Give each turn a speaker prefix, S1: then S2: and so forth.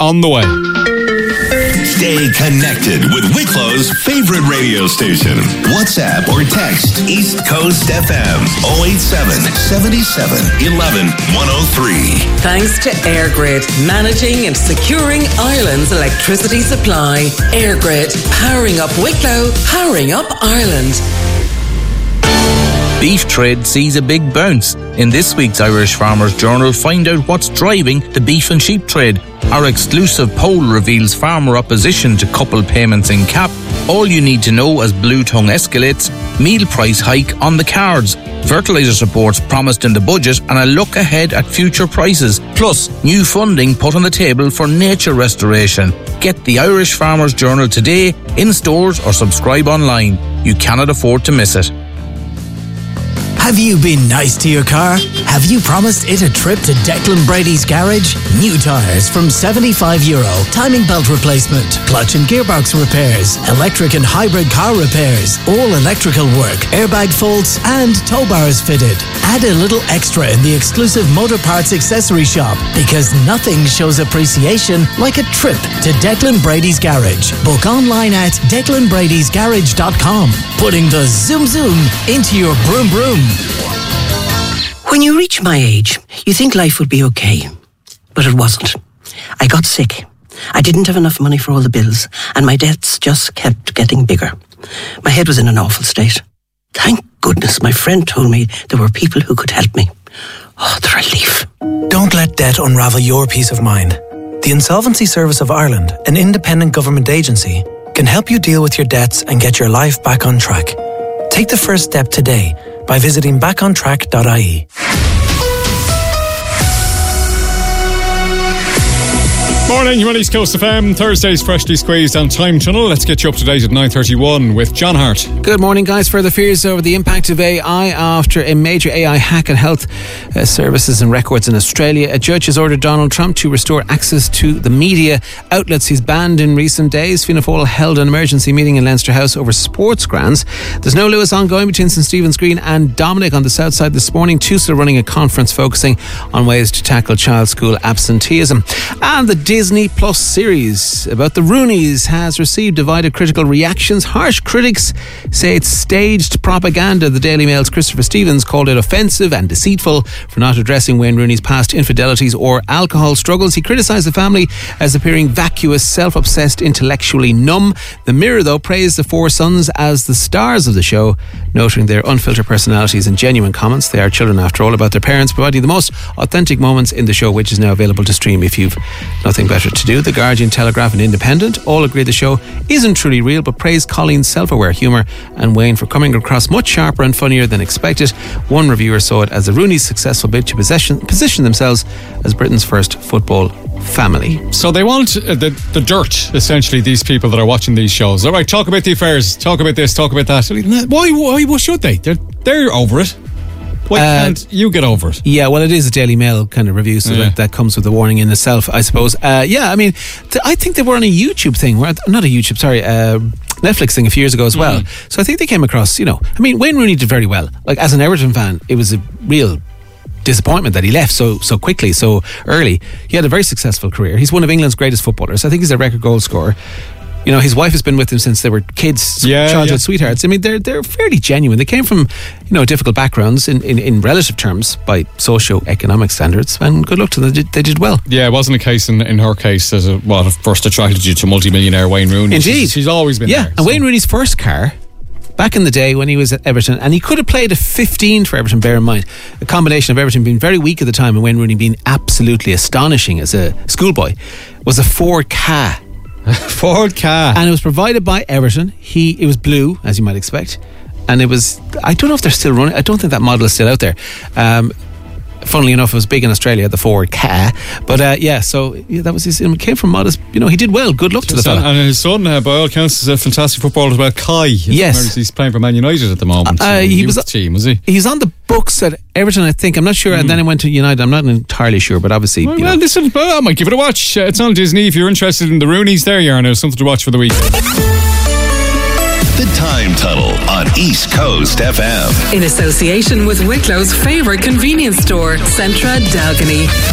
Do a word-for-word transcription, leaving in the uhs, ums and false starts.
S1: on the way.
S2: Stay connected with Wicklow's favorite radio station. WhatsApp or text East Coast F M oh eight seven, seven seven, one one, one oh three.
S3: Thanks to EirGrid, managing and securing Ireland's electricity supply. EirGrid, powering up Wicklow, powering up Ireland.
S4: Beef trade sees a big bounce. In this week's Irish Farmers Journal, find out what's driving the beef and sheep trade. Our exclusive poll reveals farmer opposition to coupled payments in C A P. All you need to know as blue tongue escalates, meal price hike on the cards, fertiliser supports promised in the budget and a look ahead at future prices, plus new funding put on the table for nature restoration. Get the Irish Farmers Journal today, in stores or subscribe online. You cannot afford to miss it.
S5: Have you been nice to your car? Have you promised it a trip to Declan Brady's garage? New tyres from seventy-five euro, timing belt replacement, clutch and gearbox repairs, electric and hybrid car repairs, all electrical work, airbag faults and tow bars fitted. Add a little extra in the exclusive motor parts accessory shop, because nothing shows appreciation like a trip to Declan Brady's garage. Book online at declan bradys garage dot com, putting the zoom zoom into your broom broom.
S6: When you reach my age, you think life would be okay. But it wasn't. I got sick. I didn't have enough money for all the bills, and my debts just kept getting bigger. My head was in an awful state. Thank goodness my friend told me there were people who could help me. Oh, the relief.
S7: Don't let debt unravel your peace of mind. The Insolvency Service of Ireland, an independent government agency, can help you deal with your debts and get your life back on track. Take the first step today by visiting back on track dot I E.
S1: Morning, you're on East Coast F M. Thursday's freshly squeezed on Time Tunnel. Let's get you up to date at nine thirty-one with John Hart.
S8: Good morning, guys. Further fears over the impact of A I after a major A I hack at health uh, services and records in Australia. A judge has ordered Donald Trump to restore access to the media outlets he's banned in recent days. Fianna Fáil held an emergency meeting in Leinster House over sports grants. There's no Lewis ongoing between St Stephen's Green and Dominic on the south side this morning. TUSA are running a conference focusing on ways to tackle child school absenteeism. And the Disney Plus series about the Roonies has received divided critical reactions. Harsh critics say it's staged propaganda. The Daily Mail's Christopher Stevens called it offensive and deceitful for not addressing Wayne Rooney's past infidelities or alcohol struggles. He criticised the family as appearing vacuous, self-obsessed, intellectually numb. The Mirror, though, praised the four sons as the stars of the show, noting their unfiltered personalities and genuine comments. They are children, after all, about their parents, providing the most authentic moments in the show, which is now available to stream if you've nothing better to do. The Guardian, Telegraph and Independent all agree the show isn't truly real, but praise Colleen's self-aware humour and Wayne for coming across much sharper and funnier than expected. One reviewer saw it as the Rooney's successful bid to possession, position themselves as Britain's first football family.
S1: So they want uh, the, the dirt, essentially, these people that are watching these shows. All right, talk about the affairs, talk about this, talk about that. Why, why, why should they? They're, they're over it. Why can't uh, you get over it?
S8: Yeah, well, it is a Daily Mail kind of review, so yeah. that, that comes with a warning in itself, I suppose. Uh, yeah, I mean, th- I think they were on a YouTube thing, where, not a YouTube, sorry, uh, Netflix thing a few years ago as well. Mm. So I think they came across, you know, I mean, Wayne Rooney did very well. Like, as an Everton fan, it was a real disappointment that he left so so quickly, so early. He had a very successful career. He's one of England's greatest footballers. I think he's a record goal scorer. You know, his wife has been with him since they were kids, yeah, childhood yeah. sweethearts. I mean, they're they're fairly genuine. They came from, you know, difficult backgrounds in, in, in relative terms by socio-economic standards, and good luck to them. They did, they did well.
S1: Yeah, it wasn't a case in, in her case as a, what first attracted you to multi-millionaire Wayne Rooney.
S8: Indeed.
S1: She's, she's always been
S8: yeah,
S1: there.
S8: Yeah, and so. Wayne Rooney's first car, back in the day when he was at Everton, and he could have played a fifteen for Everton, bear in mind, a combination of Everton being very weak at the time and Wayne Rooney being absolutely astonishing as a schoolboy, was a Ford Ka.
S1: Ford Ka.
S8: And it was provided by Everton. He It was blue, as you might expect. And it was, I don't know if they're still running, I don't think that model is still out there. Um, funnily enough, it was big in Australia, the Ford Ka. But uh, yeah, so yeah, that was his, it came from modest, you know, he did well. Good luck to the fella.
S1: And his son, uh, by all accounts, is a fantastic footballer as well, Kai.
S8: Yes.
S1: He's playing for Man United at the moment.
S8: Uh,
S1: so
S8: he was
S1: team, was he?
S8: He's on the books at Everton, I think. I'm not sure. Mm. And then he went to United. I'm not entirely sure, but obviously,
S1: well,
S8: you
S1: well
S8: know.
S1: listen, well, I might give it a watch. Uh, it's on Disney. If you're interested in the Roonies, there you are now. Something to watch for the week.
S2: The Time Tunnel on East Coast F M.
S3: In association with Wicklow's favourite convenience store, Centra Dalgany.